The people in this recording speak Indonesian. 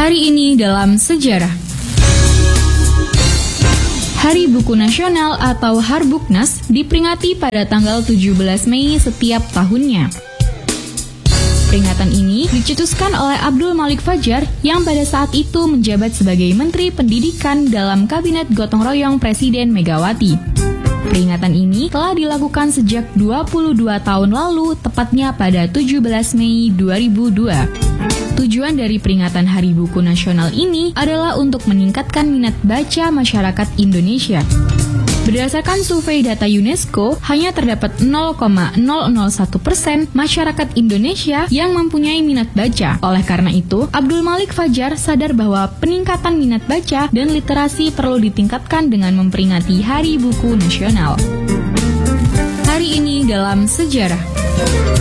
Hari ini dalam sejarah. Hari Buku Nasional atau Harbuknas diperingati pada tanggal 17 Mei setiap tahunnya. Peringatan ini dicetuskan oleh Abdul Malik Fajar yang pada saat itu menjabat sebagai Menteri Pendidikan dalam Kabinet Gotong Royong Presiden Megawati. Peringatan ini telah dilakukan sejak 22 tahun lalu, tepatnya pada 17 Mei 2002. Tujuan dari peringatan Hari Buku Nasional ini adalah untuk meningkatkan minat baca masyarakat Indonesia. Berdasarkan survei data UNESCO, hanya terdapat 0,001% masyarakat Indonesia yang mempunyai minat baca. Oleh karena itu, Abdul Malik Fajar sadar bahwa peningkatan minat baca dan literasi perlu ditingkatkan dengan memperingati Hari Buku Nasional. Hari ini dalam sejarah.